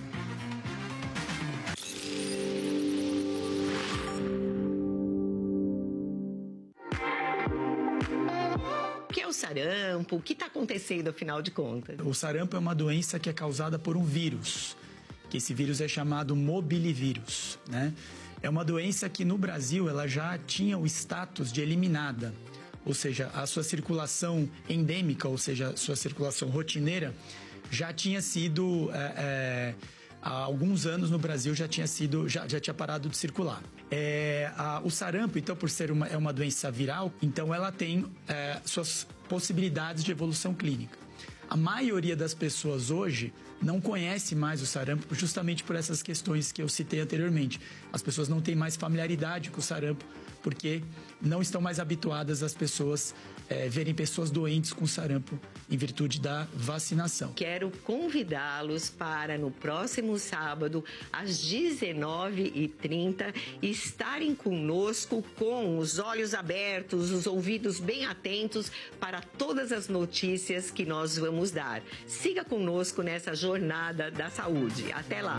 O que é o sarampo? O que está acontecendo, afinal de contas? O sarampo é uma doença que é causada por um vírus, que esse vírus é chamado mobilivírus, né? É uma doença que no Brasil ela já tinha o status de eliminada, ou seja, a sua circulação endêmica, ou seja, a sua circulação rotineira, já tinha sido, há alguns anos no Brasil já tinha parado de circular. O sarampo, então, por ser uma doença viral, então ela tem suas possibilidades de evolução clínica. A maioria das pessoas hoje não conhece mais o sarampo justamente por essas questões que eu citei anteriormente. As pessoas não têm mais familiaridade com o sarampo porque não estão mais habituadas as pessoas verem pessoas doentes com sarampo em virtude da vacinação. Quero convidá-los para no próximo sábado, às 19h30, estarem conosco com os olhos abertos, os ouvidos bem atentos para todas as notícias que nós vamos dar. Siga conosco nessa jornada da saúde. Até lá!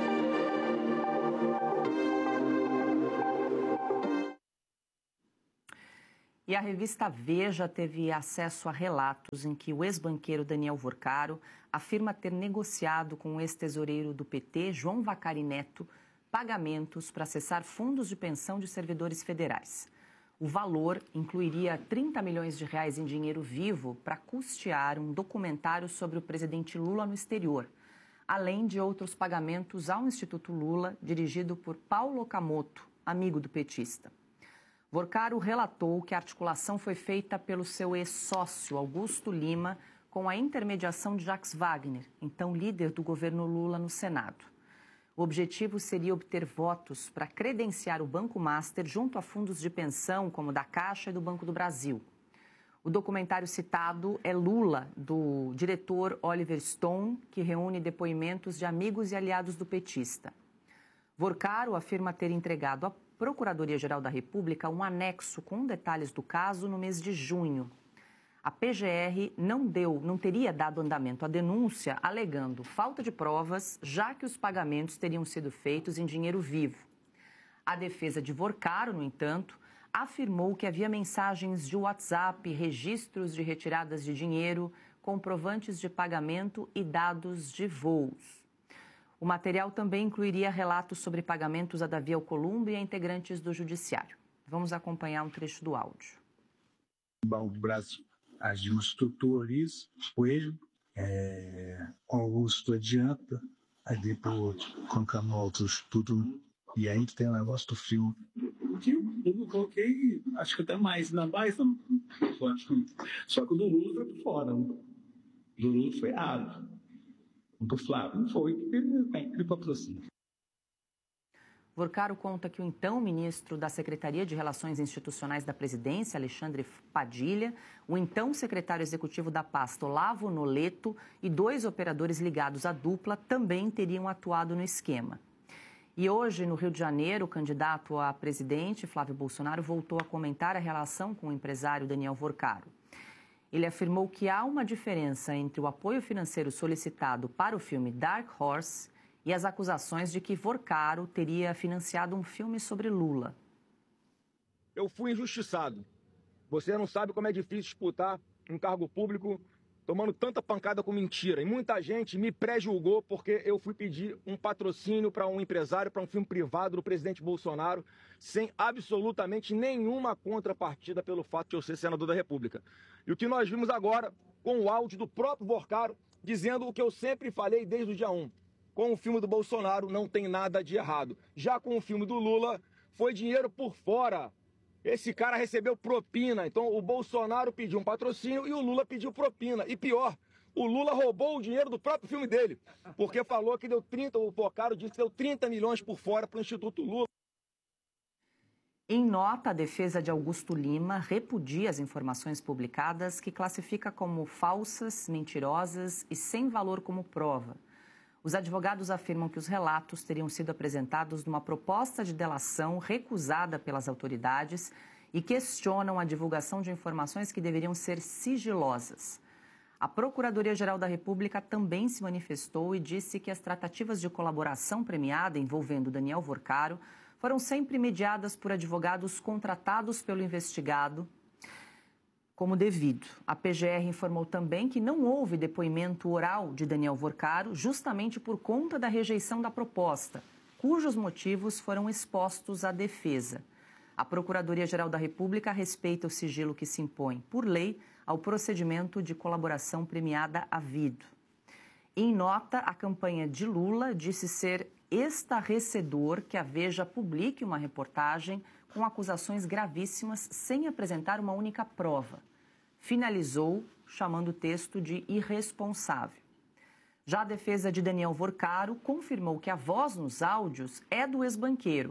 E a revista Veja teve acesso a relatos em que o ex-banqueiro Daniel Vorcaro afirma ter negociado com o ex-tesoureiro do PT, João Vacari Neto, pagamentos para acessar fundos de pensão de servidores federais. O valor incluiria 30 milhões de reais em dinheiro vivo para custear um documentário sobre o presidente Lula no exterior, além de outros pagamentos ao Instituto Lula, dirigido por Paulo Okamoto, amigo do petista. Vorcaro relatou que a articulação foi feita pelo seu ex-sócio, Augusto Lima, com a intermediação de Jacques Wagner, então líder do governo Lula no Senado. O objetivo seria obter votos para credenciar o Banco Master junto a fundos de pensão, como da Caixa e do Banco do Brasil. O documentário citado é Lula, do diretor Oliver Stone, que reúne depoimentos de amigos e aliados do petista. Vorcaro afirma ter entregado à Procuradoria-Geral da República um anexo com detalhes do caso no mês de junho. A PGR não teria dado andamento à denúncia, alegando falta de provas, já que os pagamentos teriam sido feitos em dinheiro vivo. A defesa de Vorcaro, no entanto, afirmou que havia mensagens de WhatsApp, registros de retiradas de dinheiro, comprovantes de pagamento e dados de voos. O material também incluiria relatos sobre pagamentos a Davi Alcolumbre e a integrantes do Judiciário. Vamos acompanhar um trecho do áudio. O Brasil agiu instrutores, ele, Augusto adianta, aí depois colocamos outros tudo, e ainda tem o negócio do filme. Eu coloquei, acho que até mais, não, só que o do Lula foi por fora. O do Lula foi árabe. Do Flávio não foi, porque ele patrocina. Vorcaro conta que o então ministro da Secretaria de Relações Institucionais da Presidência, Alexandre Padilha, o então secretário executivo da pasta, Olavo Noleto, e 2 operadores ligados à dupla também teriam atuado no esquema. E hoje, no Rio de Janeiro, o candidato a presidente, Flávio Bolsonaro, voltou a comentar a relação com o empresário Daniel Vorcaro. Ele afirmou que há uma diferença entre o apoio financeiro solicitado para o filme Dark Horse e as acusações de que Vorcaro teria financiado um filme sobre Lula. Eu fui injustiçado. Você não sabe como é difícil disputar um cargo público tomando tanta pancada com mentira. E muita gente me pré-julgou porque eu fui pedir um patrocínio para um empresário, para um filme privado do presidente Bolsonaro, sem absolutamente nenhuma contrapartida pelo fato de eu ser senador da República. E o que nós vimos agora, com o áudio do próprio Vorcaro, dizendo o que eu sempre falei desde o dia 1. Com o filme do Bolsonaro não tem nada de errado. Já com o filme do Lula, foi dinheiro por fora. Esse cara recebeu propina. Então o Bolsonaro pediu um patrocínio e o Lula pediu propina. E pior, o Lula roubou o dinheiro do próprio filme dele. Porque falou que deu 30, o Vorcaro disse que deu 30 milhões por fora para o Instituto Lula. Em nota, a defesa de Augusto Lima repudia as informações publicadas que classifica como falsas, mentirosas e sem valor como prova. Os advogados afirmam que os relatos teriam sido apresentados numa proposta de delação recusada pelas autoridades e questionam a divulgação de informações que deveriam ser sigilosas. A Procuradoria-Geral da República também se manifestou e disse que as tratativas de colaboração premiada envolvendo Daniel Vorcaro foram sempre mediadas por advogados contratados pelo investigado como devido. A PGR informou também que não houve depoimento oral de Daniel Vorcaro, justamente por conta da rejeição da proposta, cujos motivos foram expostos à defesa. A Procuradoria-Geral da República respeita o sigilo que se impõe, por lei, ao procedimento de colaboração premiada havido. Em nota, a campanha de Lula disse ser estarrecedor que a Veja publique uma reportagem com acusações gravíssimas sem apresentar uma única prova. Finalizou chamando o texto de irresponsável. Já a defesa de Daniel Vorcaro confirmou que a voz nos áudios é do ex-banqueiro,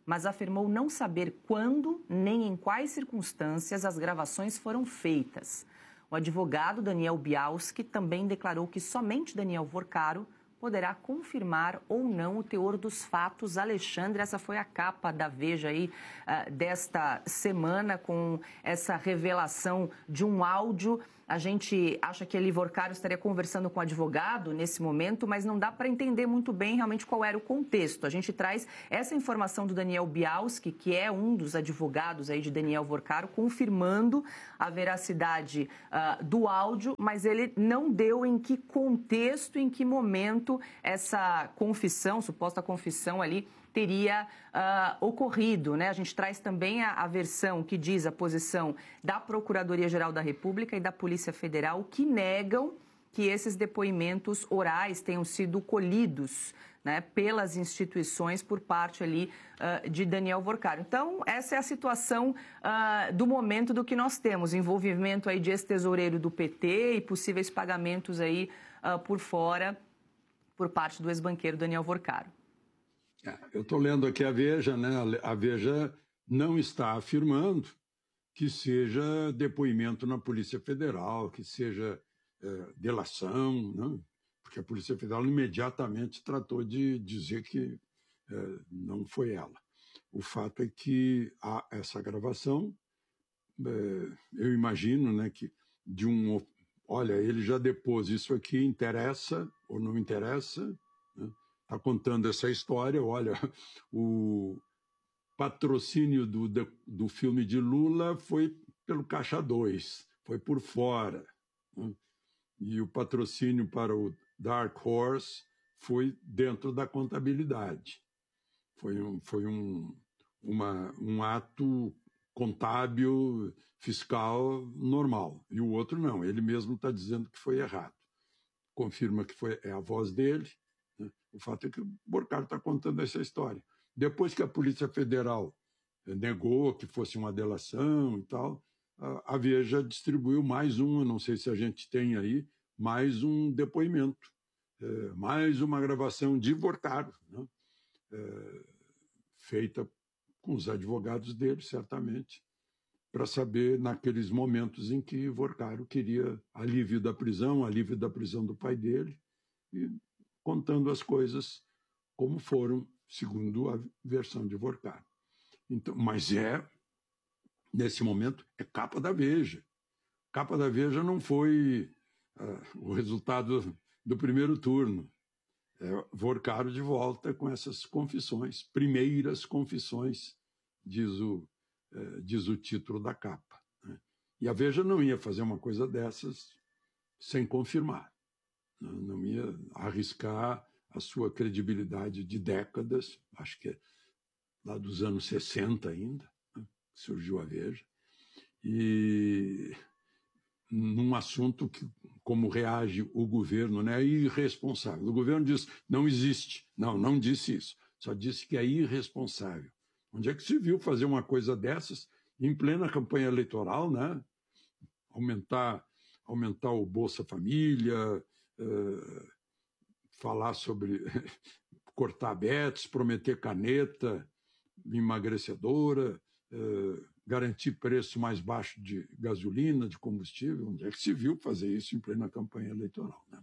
mas afirmou não saber quando nem em quais circunstâncias as gravações foram feitas. O advogado Daniel Bialski também declarou que somente Daniel Vorcaro poderá confirmar ou não o teor dos fatos. Alexandre, essa foi a capa da Veja aí desta semana, com essa revelação de um áudio. A gente acha que Eli Vorcaro estaria conversando com o advogado nesse momento, mas não dá para entender muito bem realmente qual era o contexto. A gente traz essa informação do Daniel Bialski, que é um dos advogados aí de Daniel Vorcaro, confirmando a veracidade do áudio, mas ele não deu em que contexto, em que momento essa confissão, suposta confissão ali, teria ocorrido, né? A gente traz também a versão que diz a posição da Procuradoria-Geral da República e da Polícia Federal, que negam que esses depoimentos orais tenham sido colhidos, né, pelas instituições por parte ali de Daniel Vorcaro. Então, essa é a situação do momento do que nós temos, envolvimento aí de ex-tesoureiro do PT e possíveis pagamentos aí por fora por parte do ex-banqueiro Daniel Vorcaro. Eu estou lendo aqui a Veja, né? A Veja não está afirmando que seja depoimento na Polícia Federal, que seja delação, né? Porque a Polícia Federal imediatamente tratou de dizer que não foi ela. O fato é que há essa gravação, eu imagino, né, que de um... Olha, ele já depôs isso aqui, interessa ou não interessa, né? Está contando essa história, olha, o patrocínio do filme de Lula foi pelo Caixa 2, foi por fora, né? E o patrocínio para o Dark Horse foi dentro da contabilidade. Foi um ato contábil, fiscal normal. E o outro não, ele mesmo está dizendo que foi errado. Confirma que é a voz dele. O fato é que o Vorcaro está contando essa história. Depois que a Polícia Federal negou que fosse uma delação e tal, a Veja distribuiu mais uma, não sei se a gente tem aí, mais um depoimento, mais uma gravação de Vorcaro, né? Feita com os advogados dele, certamente, para saber naqueles momentos em que Vorcaro queria alívio da prisão do pai dele, e contando as coisas como foram, segundo a versão de Vorcaro. Então, mas nesse momento, é capa da Veja. Capa da Veja não foi o resultado do primeiro turno. Vorcaro de volta com essas confissões, primeiras confissões, diz o título da capa, né? E a Veja não ia fazer uma coisa dessas sem confirmar. Não ia arriscar a sua credibilidade de décadas, acho que é lá dos anos 60 ainda, né, que surgiu a Veja, e num assunto que, como reage o governo, né, é irresponsável. O governo diz, não existe. Não disse isso, só disse que é irresponsável. Onde é que se viu fazer uma coisa dessas em plena campanha eleitoral, né? Aumentar o Bolsa Família, falar sobre cortar betes, prometer caneta emagrecedora, garantir preço mais baixo de gasolina, de combustível. Onde é que se viu fazer isso em plena campanha eleitoral, né?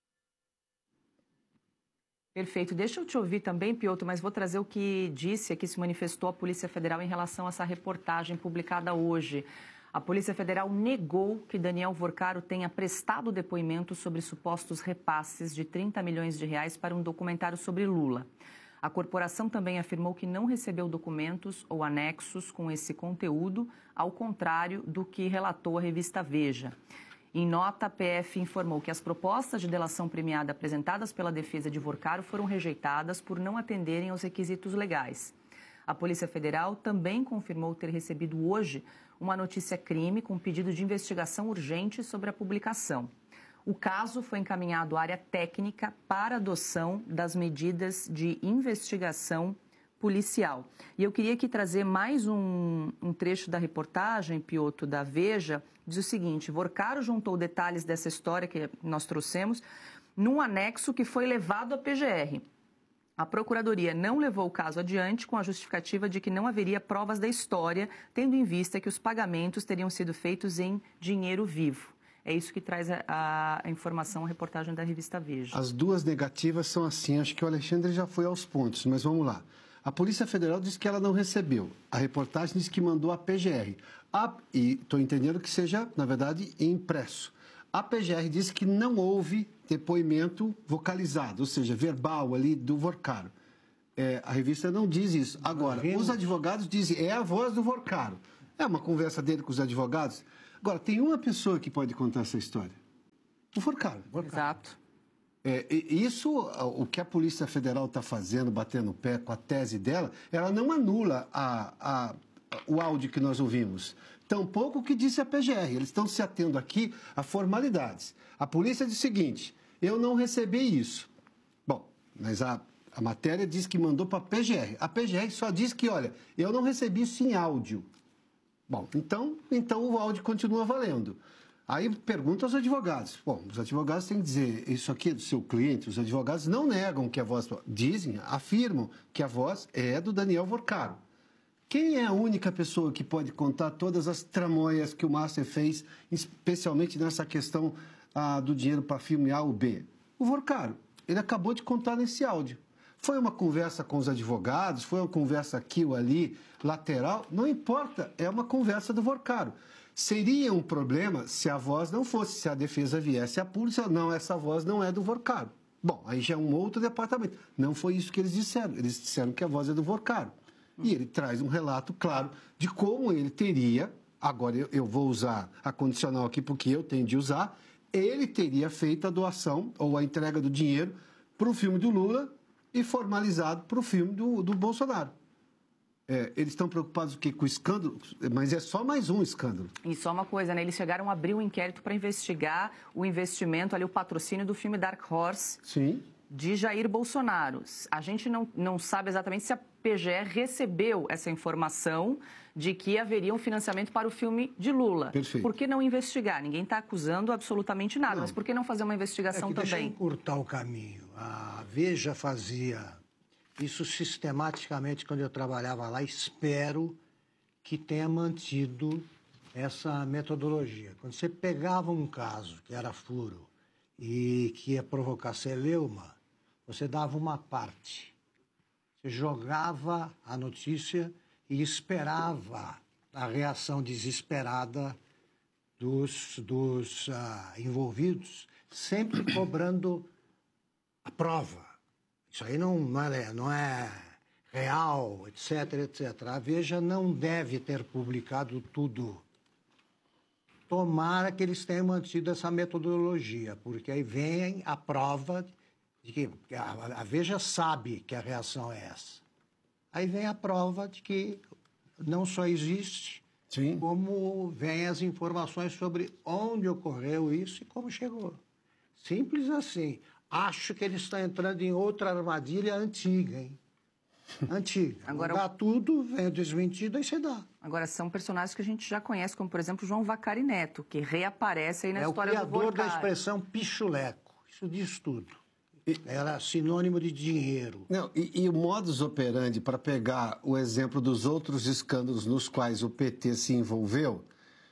Perfeito. Deixa eu te ouvir também, Piotr, mas vou trazer o que disse aqui, se manifestou a Polícia Federal em relação a essa reportagem publicada hoje. A Polícia Federal negou que Daniel Vorcaro tenha prestado depoimento sobre supostos repasses de 30 milhões de reais para um documentário sobre Lula. A corporação também afirmou que não recebeu documentos ou anexos com esse conteúdo, ao contrário do que relatou a revista Veja. Em nota, a PF informou que as propostas de delação premiada apresentadas pela defesa de Vorcaro foram rejeitadas por não atenderem aos requisitos legais. A Polícia Federal também confirmou ter recebido hoje uma notícia-crime com pedido de investigação urgente sobre a publicação. O caso foi encaminhado à área técnica para adoção das medidas de investigação policial. E eu queria aqui trazer mais um trecho da reportagem, Piotr, da Veja. Diz o seguinte: Vorcaro juntou detalhes dessa história que nós trouxemos num anexo que foi levado à PGR. A Procuradoria não levou o caso adiante com a justificativa de que não haveria provas da história, tendo em vista que os pagamentos teriam sido feitos em dinheiro vivo. É isso que traz a informação, a reportagem da revista Veja. As duas negativas são assim, acho que o Alexandre já foi aos pontos, mas vamos lá. A Polícia Federal diz que ela não recebeu. A reportagem diz que mandou a PGR. E estou entendendo que seja, na verdade, impresso. A PGR diz que não houve depoimento vocalizado, ou seja, verbal ali do Vorcaro. A revista não diz isso. Agora, os advogados dizem, é a voz do Vorcaro. É uma conversa dele com os advogados. Agora, tem uma pessoa que pode contar essa história. O Vorcaro. Exato. Isso, o que a Polícia Federal está fazendo, batendo o pé com a tese dela, ela não anula o áudio que nós ouvimos. Tampouco o que disse a PGR. Eles estão se atendo aqui a formalidades. A polícia diz o seguinte, eu não recebi isso. Bom, mas a matéria diz que mandou para a PGR. A PGR só diz que, olha, eu não recebi isso em áudio. Bom, então o áudio continua valendo. Aí pergunta aos advogados. Bom, os advogados têm que dizer, isso aqui é do seu cliente. Os advogados não negam que a voz... Dizem, afirmam que a voz é do Daniel Vorcaro. Quem é a única pessoa que pode contar todas as tramóias que o Master fez, especialmente nessa questão do dinheiro para filme A ou B? O Vorcaro. Ele acabou de contar nesse áudio. Foi uma conversa com os advogados, foi uma conversa aqui ou ali, lateral, não importa, é uma conversa do Vorcaro. Seria um problema se a voz não fosse, se a defesa viesse a polícia, não, essa voz não é do Vorcaro. Bom, aí já é um outro departamento. Não foi isso que eles disseram que a voz é do Vorcaro. E ele traz um relato claro de como ele teria, agora eu vou usar a condicional aqui porque eu tenho de usar, ele teria feito a doação ou a entrega do dinheiro para o filme do Lula e formalizado para o filme do Bolsonaro. Eles estão preocupados com o escândalo, mas é só mais um escândalo. E só uma coisa, né? Eles chegaram a abrir um inquérito para investigar o investimento, ali, o patrocínio do filme Dark Horse. Sim. De Jair Bolsonaro. A gente não sabe exatamente se a PGR recebeu essa informação de que haveria um financiamento para o filme de Lula. Perfeito. Por que não investigar? Ninguém está acusando absolutamente nada, mas por que não fazer uma investigação também? Deixa eu encurtar o caminho. A Veja fazia isso sistematicamente quando eu trabalhava lá. Espero que tenha mantido essa metodologia. Quando você pegava um caso que era furo e que ia provocar celeuma, você dava uma parte. Você jogava a notícia e esperava a reação desesperada dos envolvidos, sempre cobrando a prova. Isso aí não é real, etc, etc. A Veja não deve ter publicado tudo. Tomara que eles tenham mantido essa metodologia, porque aí vem a prova de que a Veja sabe que a reação é essa. Aí vem a prova de que não só existe, sim, como vem as informações sobre onde ocorreu isso e como chegou. Simples assim. Acho que ele está entrando em outra armadilha antiga, hein? Antiga. Agora, dá tudo, vem desmentido, aí você dá. Agora, são personagens que a gente já conhece, como, por exemplo, João Vacari Neto, que reaparece aí na história do Vorcaro. É o criador da expressão pichuleco. Isso diz tudo. Era sinônimo de dinheiro. Não, e o modus operandi, para pegar o exemplo dos outros escândalos nos quais o PT se envolveu,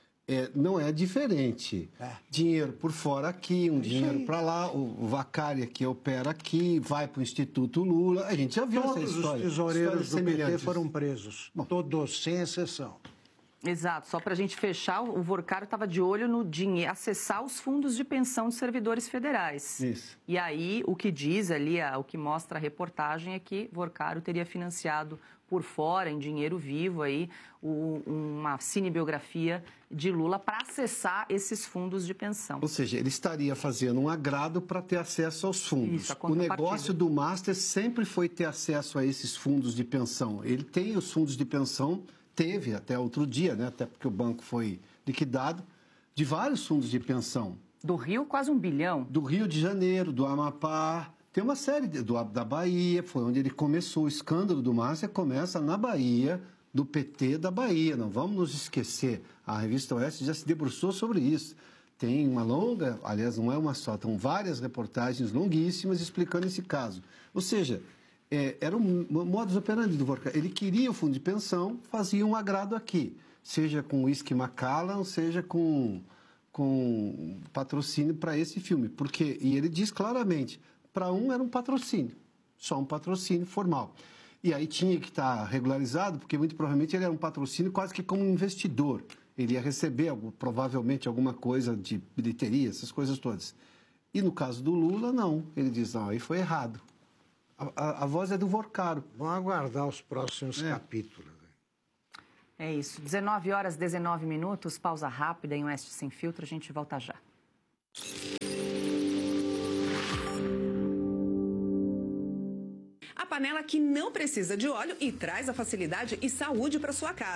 não é diferente. Dinheiro por fora aqui, dinheiro para lá, o Vacari que opera aqui, vai para o Instituto Lula. A gente já viu essa história. Todos os tesoureiros do PT foram presos. Bom, todos, sem exceção. Exato. Só para a gente fechar, o Vorcaro estava de olho no dinheiro, acessar os fundos de pensão dos servidores federais. Isso. E aí, o que diz ali, o que mostra a reportagem é que Vorcaro teria financiado por fora, em dinheiro vivo, aí, uma cinebiografia de Lula para acessar esses fundos de pensão. Ou seja, ele estaria fazendo um agrado para ter acesso aos fundos. Isso, o negócio do Master sempre foi ter acesso a esses fundos de pensão. Ele tem os fundos de pensão, teve até outro dia, né? Até porque o banco foi liquidado, de vários fundos de pensão. Do Rio, quase 1 bilhão. Do Rio de Janeiro, do Amapá, tem uma série da Bahia, foi onde ele começou. O escândalo do Master começa na Bahia, do PT da Bahia. Não vamos nos esquecer, a Revista Oeste já se debruçou sobre isso. Tem uma longa, aliás, não é uma só, são várias reportagens longuíssimas explicando esse caso. Ou seja, Era um modus operandi do Vorkar. Ele queria o fundo de pensão, fazia um agrado aqui, seja com Whisky Macallan, seja com patrocínio para esse filme. E ele diz claramente, para um era um patrocínio, só um patrocínio formal. E aí tinha que estar regularizado, porque muito provavelmente ele era um patrocínio quase que como um investidor. Ele ia receber provavelmente alguma coisa de bilheteria, essas coisas todas. E no caso do Lula, não. Ele diz, não, aí foi errado. A voz é do Vorcaro. Vamos aguardar os próximos capítulos. É isso. 19h19, pausa rápida em Oeste Sem Filtro. A gente volta já. A panela que não precisa de óleo e traz a facilidade e saúde para sua casa.